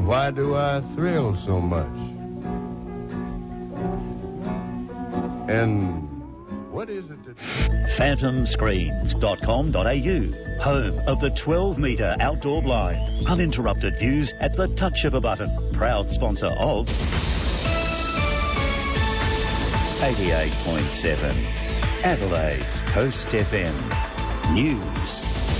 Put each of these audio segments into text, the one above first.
And why do I thrill so much? And what is it that... Phantomscreens.com.au, home of the 12-metre outdoor blind. Uninterrupted views at the touch of a button. Proud sponsor of 88.7 Adelaide's Coast FM News.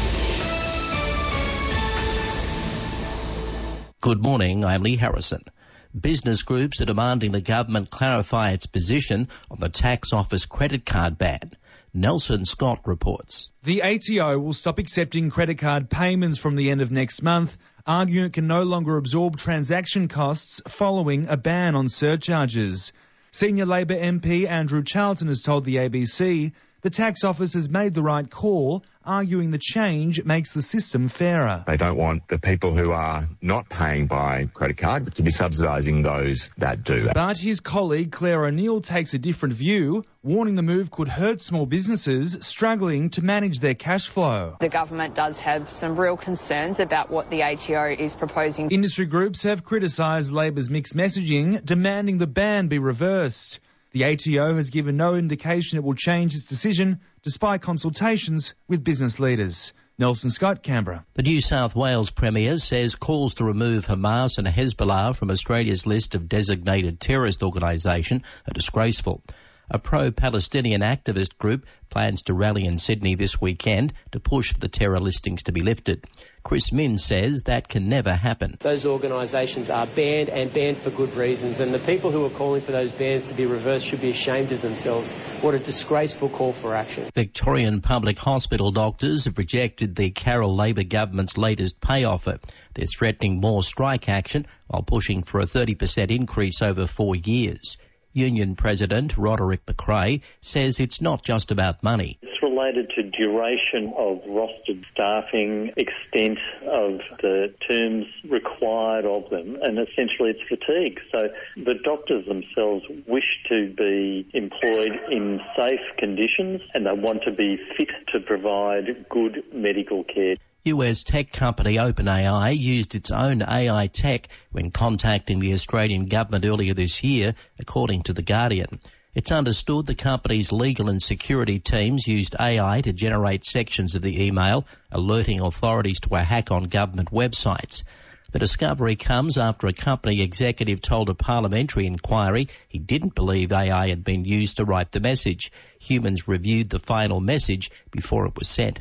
Good morning, I'm Lee Harrison. Business groups are demanding the government clarify its position on the tax office credit card ban. Nelson Scott reports. The ATO will stop accepting credit card payments from the end of next month, arguing it can no longer absorb transaction costs following a ban on surcharges. Senior Labor MP Andrew Charlton has told the ABC the tax office has made the right call, arguing the change makes the system fairer. They don't want the people who are not paying by credit card to be subsidising those that do. But his colleague Claire O'Neill takes a different view, warning the move could hurt small businesses struggling to manage their cash flow. The government does have some real concerns about what the ATO is proposing. Industry groups have criticised Labor's mixed messaging, demanding the ban be reversed. The ATO has given no indication it will change its decision, despite consultations with business leaders. Nelson Scott, Canberra. The New South Wales Premier says calls to remove Hamas and Hezbollah from Australia's list of designated terrorist organisation are disgraceful. A pro-Palestinian activist group plans to rally in Sydney this weekend to push for the terror listings to be lifted. Chris Minns says that can never happen. Those organisations are banned and banned for good reasons, and the people who are calling for those bans to be reversed should be ashamed of themselves. What a disgraceful call for action. Victorian public hospital doctors have rejected the Carroll Labor government's latest pay offer. They're threatening more strike action while pushing for a 30% increase over 4 years. Union President Roderick McRae says it's not just about money. It's related to duration of rostered staffing, extent of the terms required of them, and essentially it's fatigue. So the doctors themselves wish to be employed in safe conditions and they want to be fit to provide good medical care. US tech company OpenAI used its own AI tech when contacting the Australian government earlier this year, according to The Guardian. It's understood the company's legal and security teams used AI to generate sections of the email, alerting authorities to a hack on government websites. The discovery comes after a company executive told a parliamentary inquiry he didn't believe AI had been used to write the message. Humans reviewed the final message before it was sent.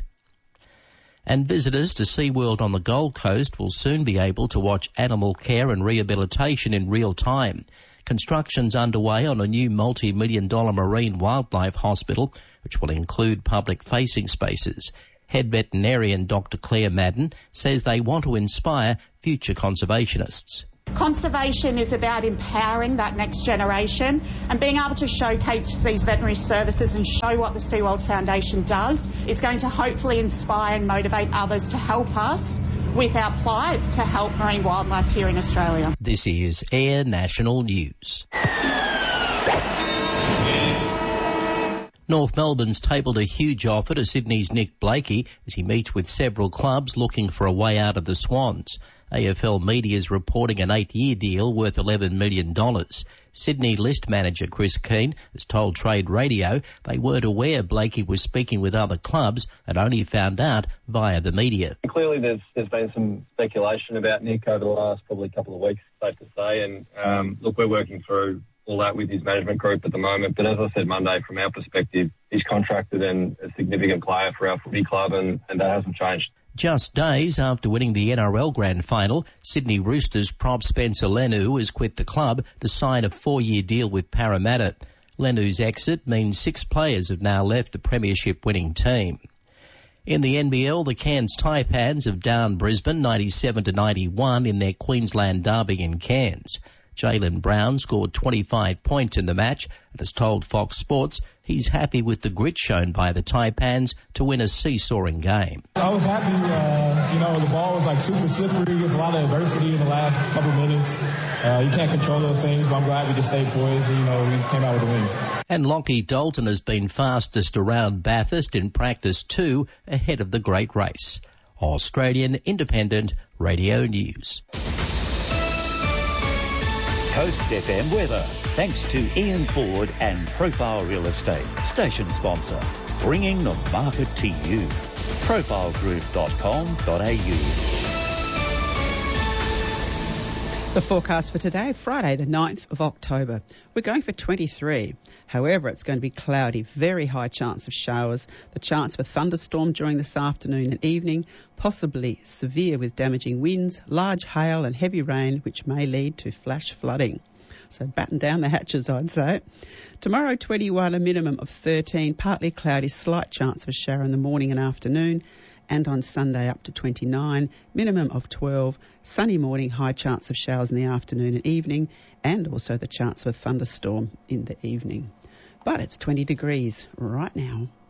And visitors to SeaWorld on the Gold Coast will soon be able to watch animal care and rehabilitation in real time. Construction's underway on a new multi-million-dollar marine wildlife hospital, which will include public-facing spaces. Head veterinarian Dr. Claire Madden says they want to inspire future conservationists. Conservation is about empowering that next generation and being able to showcase these veterinary services and show what the SeaWorld Foundation does is going to hopefully inspire and motivate others to help us with our plight to help marine wildlife here in Australia. This is Air National News. North Melbourne's tabled a huge offer to Sydney's Nick Blakey as he meets with several clubs looking for a way out of the Swans. AFL Media is reporting an 8-year deal worth $11 million. Sydney list manager Chris Keane has told Trade Radio they weren't aware Blakey was speaking with other clubs and only found out via the media. Clearly there's been some speculation about Nick over the last probably couple of weeks, safe to say, and look, we're working through all that with his management group at the moment. But as I said Monday, from our perspective, he's contracted and a significant player for our footy club, and that hasn't changed. Just days after winning the NRL Grand Final, Sydney Roosters prop Spencer Leniu has quit the club to sign a 4-year deal with Parramatta. Leniu's exit means 6 players have now left the premiership-winning team. In the NBL, the Cairns Taipans have downed Brisbane 97-91 in their Queensland derby in Cairns. Jaylen Brown scored 25 points in the match and has told Fox Sports he's happy with the grit shown by the Taipans to win a seesawing game. I was happy, the ball was super slippery. There's a lot of adversity in the last couple minutes. You can't control those things, but I'm glad we just stayed poised and, we came out with a win. And Lockie Dalton has been fastest around Bathurst in practice 2 ahead of the great race. Australian Independent Radio News. Coast FM weather. Thanks to Ian Ford and Profile Real Estate, station sponsor, bringing the market to you. profilegroup.com.au. The forecast for today, Friday the 9th of October. We're going for 23. However, it's going to be cloudy, very high chance of showers, the chance for thunderstorm during this afternoon and evening, possibly severe with damaging winds, large hail and heavy rain, which may lead to flash flooding. So batten down the hatches, I'd say. Tomorrow, 21, a minimum of 13, partly cloudy, slight chance of a shower in the morning and afternoon. And on Sunday up to 29, minimum of 12, sunny morning, high chance of showers in the afternoon and evening, and also the chance of a thunderstorm in the evening. But it's 20 degrees right now.